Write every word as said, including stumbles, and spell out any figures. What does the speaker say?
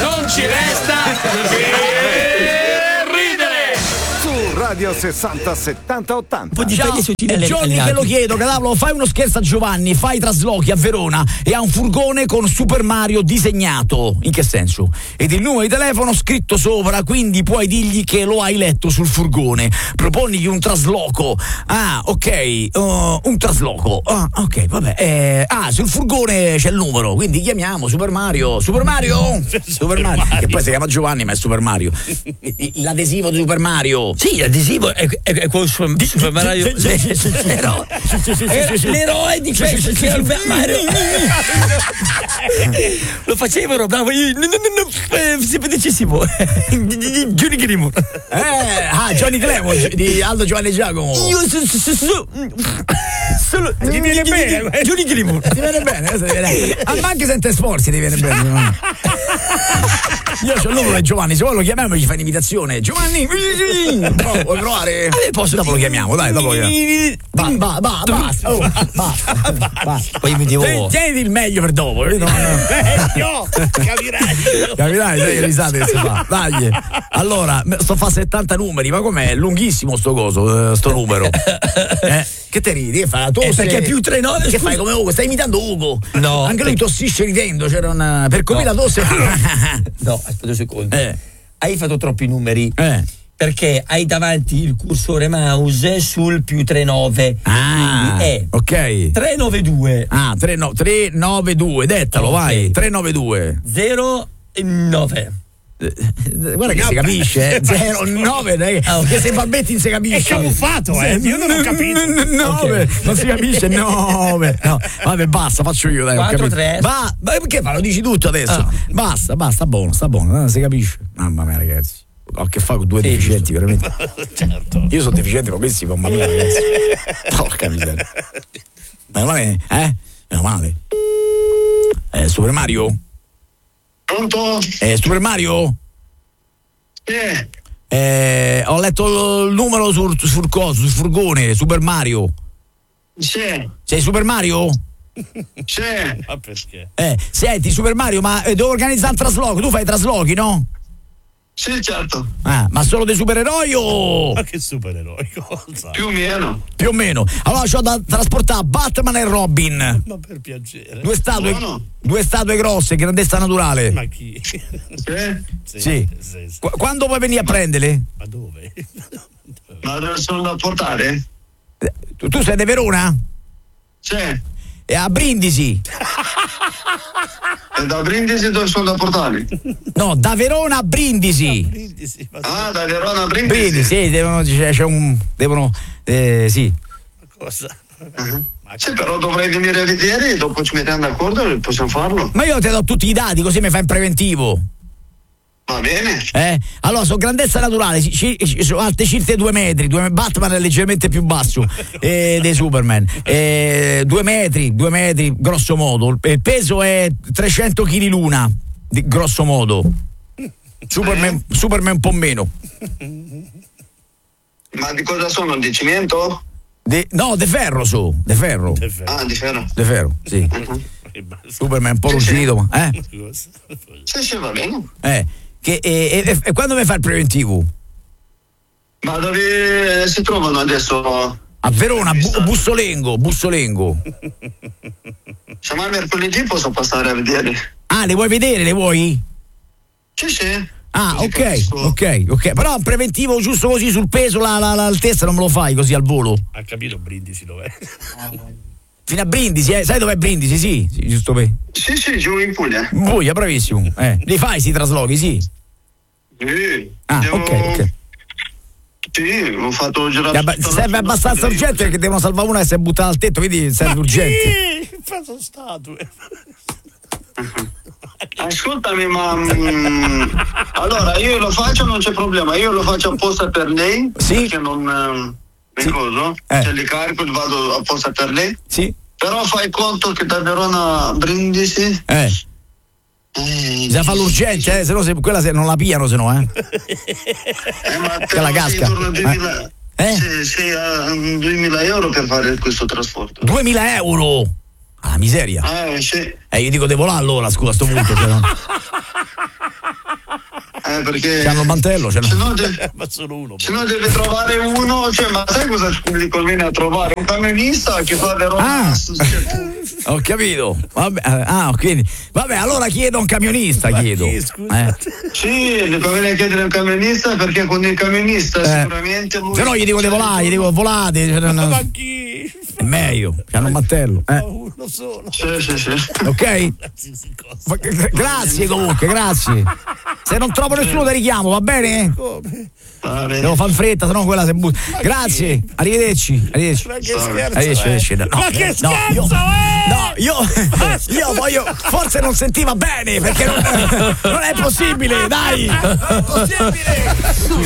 non ci resta che Radio sessanta settanta ottanta. Ciao, è giorni che lo chiedo, Cadavlo, fai uno scherzo a Giovanni, fai traslochi a Verona e ha un furgone con Super Mario disegnato. In che senso? Ed il numero di telefono scritto sopra, quindi puoi dirgli che lo hai letto sul furgone. Proponigli un trasloco. Ah, ok, uh, un trasloco. Ah, ok, vabbè. Eh, ah, sul furgone c'è il numero, quindi chiamiamo Super Mario. Super Mario? Super Mario. Che poi si chiama Giovanni, ma è Super Mario. L'adesivo di Super Mario. Sì, l'adesivo è, è, è quello su Super Mario. L'eroe di Super Mario. Lo facevano, bravo. Simpaticissimo. Johnny Grimur. Eh, ah, Johnny Clemo di Aldo Giovanni e Giacomo. Io solo ti viene bene. Johnny Grimur. Ti viene bene. Ah, ma anche Sente Sforzi ti viene bene. Io c'ho il numero di Giovanni, se vuoi lo chiamiamo e gli fai un'imitazione. Giovanni, no, vuoi provare? Posso, dopo lo chiamiamo, dai, dopo lo chiamiamo. Va, va, va, basta. Oh, basta. Basta. Poi mi devo. Tieniti il meglio per dopo. No, no. Capirai. Capirai, sai che risate che si fa. Dai. Allora, sto a fare settanta numeri, ma com'è? È lunghissimo sto coso, sto numero. Eh? Che te ridi? Che fai la tosse? Eh, perché è più tre nove. Che fai come Ugo? Stai imitando Ugo. No. Anche lui tossisce ridendo, c'era una. Per come no. la tosse. No, aspetta un secondo. Eh. Hai fatto troppi numeri. Eh. Perché hai davanti il cursore mouse sul più trentanove. Ah, è ok. trecentonovantadue. Ah, trecentonovantadue, dettalo, okay. Vai. trecentonovantadue. zero nove. Guarda che si capisce, eh. zero nove, dai, ah, okay. Che se Babbetti si capisce. È camuffato, eh. Io non ho capito. nove, okay. Non si capisce, nove. No, vabbè, basta, faccio io, dai. quattro tre. Va, ma perché fa? Lo dici tutto adesso? Ah. Basta, basta, sta buono, sta buono, non si capisce. Mamma mia, ragazzi. Ho a che fare con due sì, deficienti, giusto. Veramente. Certo. Io sono deficiente, ma questi mamma mia, ragazzi. Porca miseria. Meno male, eh? Meno male. Eh, Super Mario? Pronto? Eh, Super Mario? Sì. Eh, ho letto il numero sul, sul coso, sul furgone, Super Mario. Sì. Sei Super Mario? Sì. Ma perché? Eh, senti, Super Mario, ma eh, devo organizzare un trasloco, tu fai traslochi, no? Sì, certo. Ah, ma solo dei supereroi o? Ma che supereroi? Cosa? Più o meno. Più o meno. Allora c'ho da trasportare Batman e Robin. Ma per piacere. Due statue, Buono. due statue grosse, grandezza naturale. Ma chi? Sì. Sì. Sì. sì, sì. Qu- quando vuoi venire a prenderle? Ma dove? Ma dove sono da portare? Tu, tu sei di Verona? Sì. E a Brindisi. E da Brindisi dove sono da portare? No, da Verona a Brindisi. Brindisi, ma Ah, da Verona a Brindisi? Brindisi, sì, devono, c'è, c'è un, devono, eh, sì. cosa? Uh-huh. Sì, però dovrei venire a vedere e dopo ci mettiamo d'accordo e possiamo farlo. Ma io ti do tutti i dati, così mi fai in preventivo. Va bene. Eh? Allora, sono grandezza naturale, ci, ci, sono alte circa due metri, due, Batman è leggermente più basso eh, dei Superman. Eh, due metri, due metri, grosso modo. Il peso è trecento chili l'una, di, grosso modo. Superman, eh? Superman un po' meno. Ma di cosa sono? Di cemento? De, no, de ferro su, de ferro. De ferro. Ah, di ferro. De ferro, sì. Uh-huh. Superman un po' ruggito, ma eh? Sì, sì, va bene. Eh. Che, e, e, e quando mi fa il preventivo? Ma dove si trovano adesso? A Verona, bu- Bussolengo, Bussolengo. Se mai mercoledì posso passare a vedere. Ah, le vuoi vedere, le vuoi? Sì, sì. Ah, Così ok, capisco. ok, ok. Però un preventivo giusto così sul peso, la, la, l'altezza non me lo fai così al volo. Ha capito Brindisi dov'è? Fino a Brindisi, eh? Sai dov'è Brindisi? Sì, sì, giusto per. Sì, sì, giù in Puglia. In Puglia, bravissimo. Eh. Li fai sti traslochi, sì? Sì. Ah, Devo... ok, ok. Sì, ho fatto girare. Abba- serve abbastanza urgente perché devono salvare una che si è buttata al tetto, quindi serve urgente. Sì, faccio statue. Ascoltami, ma mh, allora io lo faccio, non c'è problema, io lo faccio apposta per lei, sì. Perché non eh, sì. coso, Eh. se li carico vado apposta per lei. Sì. Però fai conto che da Verona a Brindisi Eh. eh, Bisogna fare l'urgente, eh, se no se, quella se non la piano, se no, eh. eh ma che la casca. duemila, eh? se, se a duemila euro per fare questo trasporto. duemila euro? Ah, miseria. Eh, sì. Eh, io dico devo là allora, scusa, a sto punto. Cioè, no? Eh, perché C'hanno il mantello, c'hanno... se no deve, Ma solo uno. se no deve trovare uno, cioè, ma sai cosa gli conviene a trovare? Un camionista che fa le robe. Ah. Ho capito. Vabbè, ah, quindi, vabbè, allora chiedo a un camionista, Ma chiedo. chi, scusa? Eh. Sì, gli conviene chiedere un camionista perché con il camionista Eh. sicuramente lui- Se no gli dico di volare, gli dico volate. Cioè, no, no. Ma chi? È meglio, c'hanno un mantello. Eh. Uno solo. Sì, sì, sì. Ok? Qualsiasi cosa. Ma- gra- Grazie comunque, grazie. Se non trovo nessuno ti richiamo, va bene? Come? Va bene. Devo far fretta, sennò quella si butta. Grazie, arrivederci, arrivederci. Ma che scherzo Arrivederci, è? arrivederci. No, Ma che no, io- scherzo è? No, io, io voglio, forse non sentiva bene perché non, non è possibile, dai! Non è possibile!